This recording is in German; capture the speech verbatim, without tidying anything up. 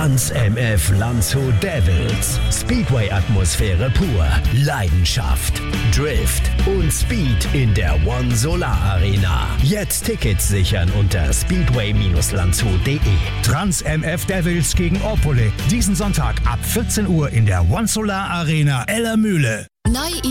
Trans M F Landshut Devils. Speedway-Atmosphäre pur. Leidenschaft, Drift und Speed in der One Solar Arena. Jetzt Tickets sichern unter speedway Landshut punkt de. Trans M F Devils gegen Opole. Diesen Sonntag ab vierzehn Uhr in der One Solar Arena Ellermühle. Neu